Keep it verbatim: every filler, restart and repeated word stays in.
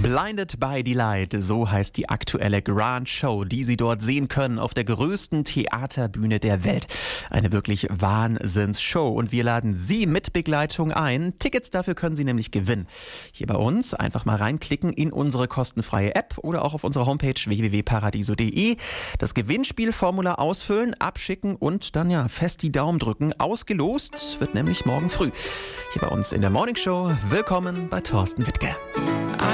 Blinded by Delight, so heißt die aktuelle Grand Show, die Sie dort sehen können auf der größten Theaterbühne der Welt. Eine wirklich Wahnsinnsshow und wir laden Sie mit Begleitung ein. Tickets dafür können Sie nämlich gewinnen. Hier bei uns einfach mal reinklicken in unsere kostenfreie App oder auch auf unserer Homepage w w w punkt paradiso punkt d e. Das Gewinnspielformular ausfüllen, abschicken und dann ja fest die Daumen drücken. Ausgelost wird nämlich morgen früh. Hier bei uns in der Morning Show. Willkommen bei Thorsten Wittke.